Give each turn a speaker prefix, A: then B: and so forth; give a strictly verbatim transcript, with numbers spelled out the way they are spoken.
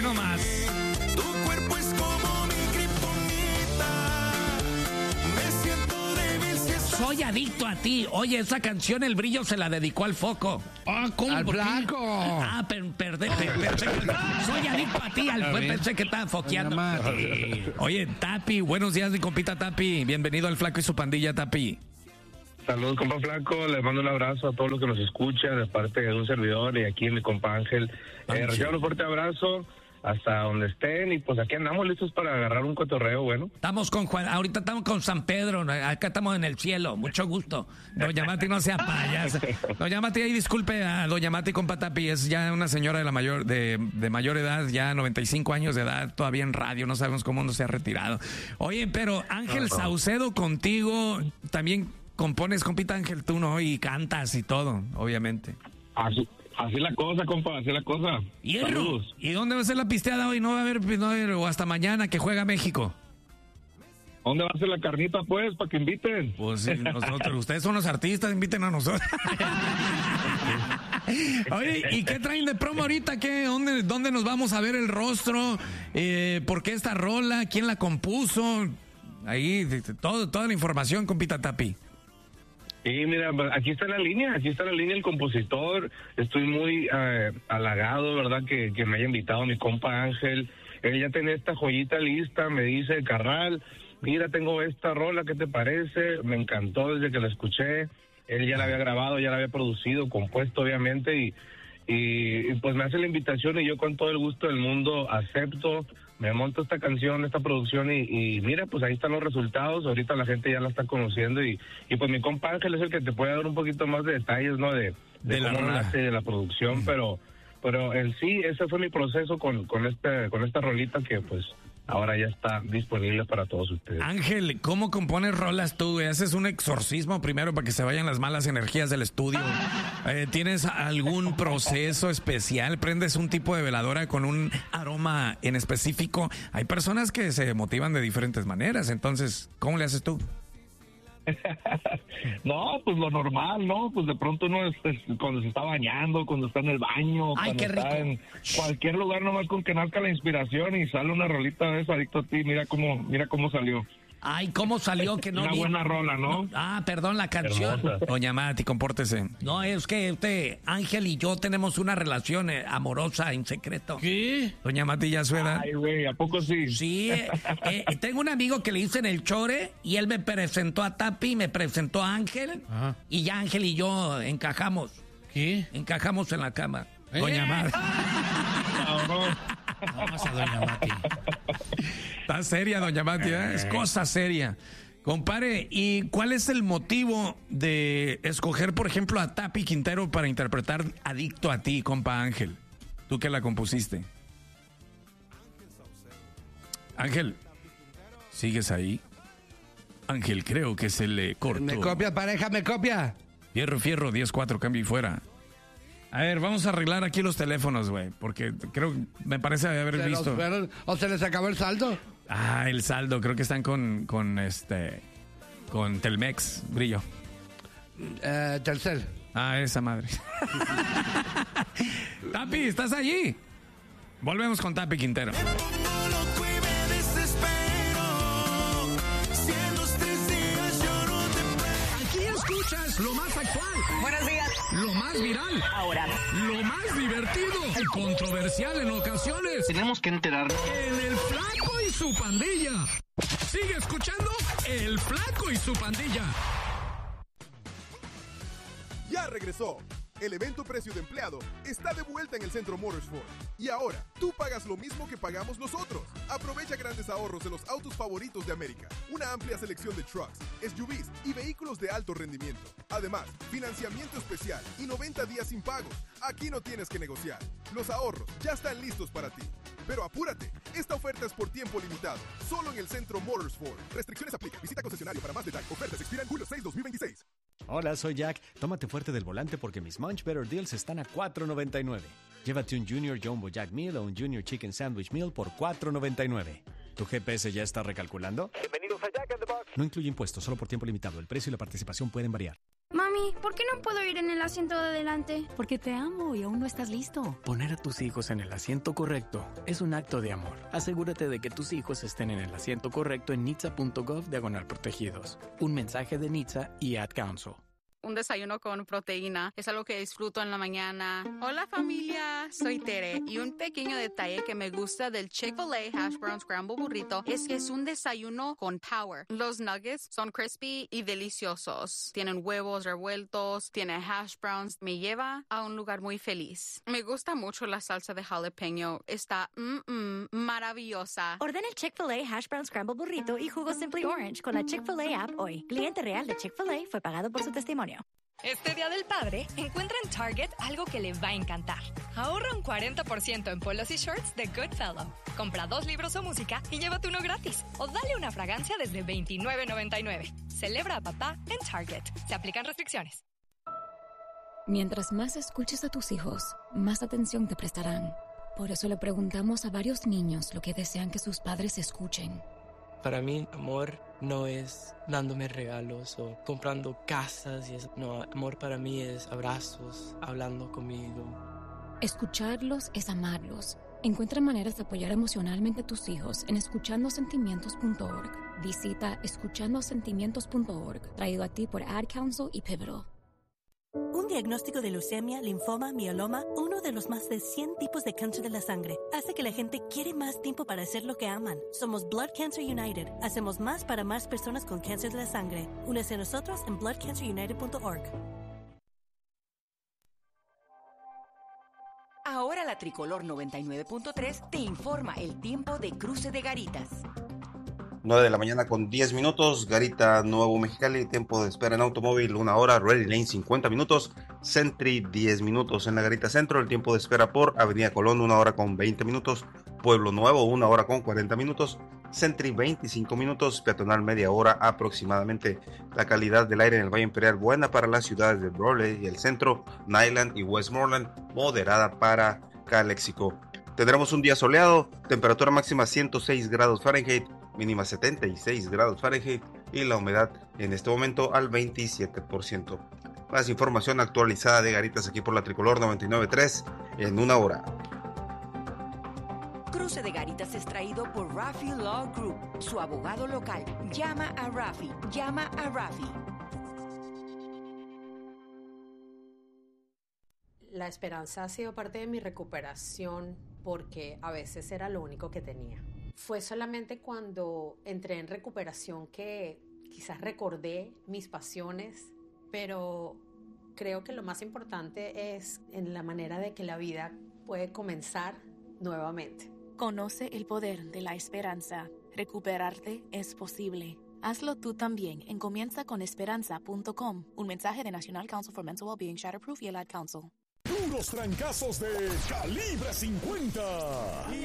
A: nomás.
B: Tu cuerpo es como mi kriptonita. Me siento débil si estás...
A: Soy adicto a ti. Oye, esa canción El Brillo se la dedicó al Foco.
C: Ah, ¿cómo?
A: Al
C: ¿Por qué?
A: Blanco. Ah, per, perdé, per, pensé que, soy adicto a ti, al
C: A ver.
A: pensé que estaba foqueando.
C: Doña Mati.
A: Oye, Tapi, buenos días, mi compita Tapi. Bienvenido al Flaco y su pandilla, Tapi.
D: Saludos, compa Flaco. Les mando un abrazo a todos los que nos escuchan, de parte de un servidor y aquí mi compa Ángel.
A: Ángel.
D: Eh, reciban un fuerte abrazo hasta donde estén y pues aquí andamos listos para agarrar un cotorreo, bueno.
A: Estamos con Juan, ahorita estamos con San Pedro, acá estamos en el cielo, mucho gusto. Doña Mati, no sea payasa. Doña Mati, ahí disculpe a Doña Mati, compa Tapi, es ya una señora de la mayor, de, de mayor edad, ya noventa y cinco años de edad, todavía en radio, no sabemos cómo no se ha retirado. Oye, pero Ángel
D: No, no.
A: Saucedo contigo, también compones, compita Ángel, tú, ¿no? Y cantas y todo, obviamente.
D: Así, así la cosa, compa, así la cosa.
A: Hierro.
D: Saludos.
A: ¿Y dónde va a ser la pisteada hoy? No va a haber, no va a haber, o hasta mañana que juega México.
D: ¿Dónde va a ser la carnita, pues, para que inviten?
A: Pues sí, nosotros, ustedes son los artistas, inviten a nosotros. Oye, ¿y qué traen de promo ahorita? ¿Qué? ¿Dónde, dónde nos vamos a ver el rostro? Eh, ¿Por qué esta rola? ¿Quién la compuso? Ahí, de- de- todo, toda la información, compita Tapi.
D: Sí, mira, aquí está la línea, aquí está la línea el compositor. Estoy muy eh, halagado, ¿verdad? Que, que me haya invitado mi compa Ángel. Él ya tiene esta joyita lista, me dice, carnal, mira, tengo esta rola, ¿qué te parece? Me encantó desde que la escuché. Él ya la había grabado, ya la había producido, compuesto, obviamente, y, y, y pues me hace la invitación y yo con todo el gusto del mundo acepto. Me monto esta canción, esta producción y, y mira, pues ahí están los resultados. Ahorita la gente ya la está conociendo y, y pues mi compa Ángel es el que te puede dar un poquito más de detalles, ¿no? De, de,
A: De la
D: cómo
A: rola.
D: nace, de la producción, pero pero en sí ese fue mi proceso con con este con esta rolita que pues ahora ya está disponible para todos ustedes.
A: Ángel, ¿cómo compones rolas tú, güey? ¿Haces un exorcismo primero para que se vayan las malas energías del estudio? Eh, ¿Tienes algún proceso especial? ¿Prendes un tipo de veladora con un aroma en específico? Hay personas que se motivan de diferentes maneras, entonces, ¿cómo le haces tú?
D: No, pues lo normal, ¿no? Pues de pronto uno es, es cuando se está bañando, cuando está en el baño,
A: Ay,
D: cuando
A: qué
D: está
A: rico.
D: en cualquier lugar, nomás con que nazca la inspiración y sale una rolita de eso, adicto a ti, mira cómo, mira cómo salió.
A: Ay, ¿cómo salió que no
D: Una
A: vi?
D: buena rola, ¿no?
A: Ah, perdón, la canción.
D: Hermosa.
A: Doña Mati, compórtese. No, es que usted, Ángel y yo tenemos una relación eh, amorosa en secreto.
C: ¿Qué?
A: Doña Mati ya su edad.
D: Ay, güey, ¿a poco sí?
A: Sí, eh, eh, tengo un amigo que le hice en el Chore y él me presentó a Tapi, me presentó a Ángel
C: Ajá.
A: y ya Ángel y yo encajamos,
C: ¿Qué?
A: encajamos en la cama.
C: ¿Eh?
A: Doña Mati.
D: Cabrón.
C: Vamos a Doña Mati.
A: Está seria, doña Mati, ¿eh? Es cosa seria. Compare, ¿y cuál es el motivo de escoger, por ejemplo, a Tapi Quintero para interpretar Adicto a ti, compa Ángel? Tú que la compusiste. Ángel, ¿sigues ahí? Ángel, creo que se le cortó.
C: ¿Me copia, pareja? ¿Me copia?
A: Fierro, fierro, diez cuatro, cambio y fuera. A ver, vamos a arreglar aquí los teléfonos, güey, porque creo, me parece haber
C: ¿Se los
A: visto.
C: fueron- ¿O se les acabó el saldo?
A: Ah, el saldo, creo que están con, con este, con Telmex, Brillo.
C: Eh, Telcel.
A: Ah, esa madre. Tapi, ¿estás allí? Volvemos con Tapi Quintero.
B: Pongo loco y me desespero. Si en los tres días yo no te...
A: Aquí escuchas lo más actual,
E: Buenos días.
A: lo más viral,
E: Ahora,
A: lo más divertido y controversial en ocasiones.
F: Tenemos que enterar.
A: En El Flaco y su pandilla. Sigue escuchando El Flaco y su pandilla.
G: Ya regresó. El evento Precio de Empleado está de vuelta en el Centro Motorsport. Y ahora, tú pagas lo mismo que pagamos nosotros. Aprovecha grandes ahorros en los autos favoritos de América. Una amplia selección de trucks, S U Vs y vehículos de alto rendimiento. Además, financiamiento especial y noventa días sin pagos. Aquí no tienes que negociar. Los ahorros ya están listos para ti. Pero apúrate, esta oferta es por tiempo limitado. Solo en el Centro Motorsport. Restricciones aplican. Visita concesionario para más detalles. Ofertas expiran julio seis, dos mil veintiséis.
H: Hola, soy Jack. Tómate fuerte del volante porque mis Munch Better Deals están a cuatro noventa y nueve. Llévate un Junior Jumbo Jack Meal o un Junior Chicken Sandwich Meal por cuatro noventa y nueve. ¿Tu G P S ya está recalculando?
E: Bienvenidos a Jack in the Box.
H: No incluye impuestos, solo por tiempo limitado. El precio y la participación pueden variar.
F: Mami, ¿por qué no puedo ir en el asiento de adelante?
I: Porque te amo y aún no estás listo.
J: Poner a tus hijos en el asiento correcto es un acto de amor. Asegúrate de que tus hijos estén en el asiento correcto en nitsa punto gov diagonal protegidos. Un mensaje de Nitsa y Ad Council.
K: Un desayuno con proteína es algo que disfruto en la mañana. Hola familia, soy Tere y un pequeño detalle que me gusta del Chick-fil-A Hash Brown Scramble Burrito es que es un desayuno con power. Los nuggets son crispy y deliciosos. Tienen huevos revueltos, tiene hash browns. Me lleva a un lugar muy feliz. Me gusta mucho la salsa de jalapeño. Está mm, mm, maravillosa.
I: Ordena el Chick-fil-A Hash Brown Scramble Burrito y jugo Simply Orange con la Chick-fil-A app hoy. Cliente real de Chick-fil-A fue pagado por su testimonio.
L: Este Día del Padre, encuentra en Target algo que le va a encantar. Ahorra un cuarenta por ciento en polos y shorts de Goodfellow. Compra dos libros o música y llévate uno gratis. O dale una fragancia desde veintinueve noventa y nueve. Celebra a papá en Target. Se aplican restricciones.
I: Mientras más escuches a tus hijos, más atención te prestarán. Por eso le preguntamos a varios niños lo que desean que sus padres escuchen.
M: Para mí, amor no es dándome regalos o comprando casas y eso. No, amor para mí es abrazos, hablando conmigo.
I: Escucharlos es amarlos. Encuentra maneras de apoyar emocionalmente a tus hijos en escuchando sentimientos punto org. Visita escuchando sentimientos punto org, traído a ti por Ad Council y Pivotal.
N: Un diagnóstico de leucemia, linfoma, mieloma, uno de los más de cien tipos de cáncer de la sangre, hace que la gente quiere más tiempo para hacer lo que aman. Somos Blood Cancer United. Hacemos más para más personas con cáncer de la sangre. Únese a nosotros en blood cancer united punto org.
O: Ahora la Tricolor noventa y nueve punto tres te informa el tiempo de Cruce de Garitas.
P: nueve de la mañana con diez minutos, Garita Nuevo Mexicali, tiempo de espera en automóvil una hora, Ready Lane cincuenta minutos, Sentry diez minutos. En la Garita Centro el tiempo de espera por Avenida Colón una hora con veinte minutos, Pueblo Nuevo una hora con cuarenta minutos, Sentry veinticinco minutos, peatonal media hora aproximadamente. La calidad del aire en el Valle Imperial buena para las ciudades de Brawley y el centro, Nyland y Westmoreland, moderada para Calexico. Tendremos un día soleado, temperatura máxima ciento seis grados Fahrenheit, mínima setenta y seis grados Fahrenheit y la humedad en este momento al veintisiete por ciento. Más información actualizada de Garitas aquí por la Tricolor noventa y nueve punto tres en una hora.
O: Cruce de Garitas es traído por Rafi Law Group, su abogado local. Llama a Rafi, llama a Rafi.
Q: La esperanza ha sido parte de mi recuperación porque a veces era lo único que tenía. Fue solamente cuando entré en recuperación que quizás recordé mis pasiones, pero creo que lo más importante es en la manera de que la vida puede comenzar nuevamente.
R: Conoce el poder de la esperanza. Recuperarte es posible. Hazlo tú también en comienza con esperanza punto com. Un mensaje de National Council for Mental Wellbeing, Shatterproof y el Ad Council.
S: Puros trancazos de calibre cincuenta. Y